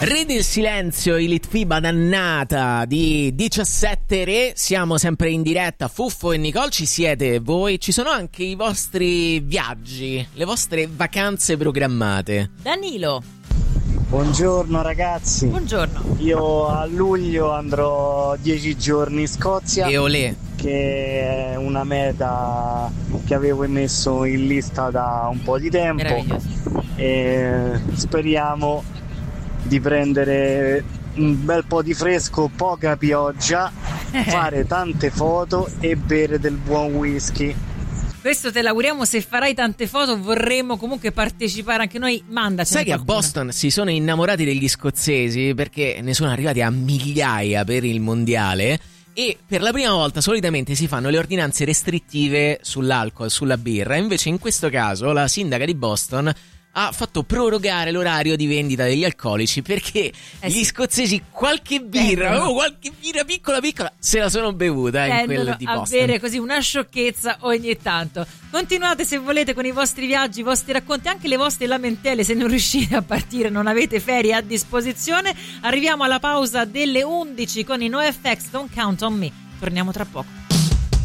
Re del silenzio, i Litfiba dannata di 17 Re. Siamo sempre in diretta, Fuffo e Nicole, ci siete voi, ci sono anche i vostri viaggi, le vostre vacanze programmate. Danilo. Buongiorno ragazzi. Buongiorno. Io a luglio andrò 10 giorni in Scozia. E olè. Che è una meta che avevo messo in lista da un po' di tempo. Meraviglioso. E speriamo di prendere un bel po' di fresco, poca pioggia, fare tante foto e bere del buon whisky. Questo te l'auguriamo, se farai tante foto vorremmo comunque partecipare anche noi, mandaci. Sai che a Boston si sono innamorati degli scozzesi perché ne sono arrivati a migliaia per il mondiale e per la prima volta solitamente si fanno le ordinanze restrittive sull'alcol, sulla birra, invece in questo caso la sindaca di Boston ha fatto prorogare l'orario di vendita degli alcolici perché gli scozzesi qualche birra piccola se la sono bevuta in quella di Boston. A bere così una sciocchezza ogni tanto. Continuate se volete con i vostri viaggi, i vostri racconti, anche le vostre lamentele se non riuscite a partire, non avete ferie a disposizione. Arriviamo alla pausa delle 11 con i NoFX, Don't Count on Me. Torniamo tra poco.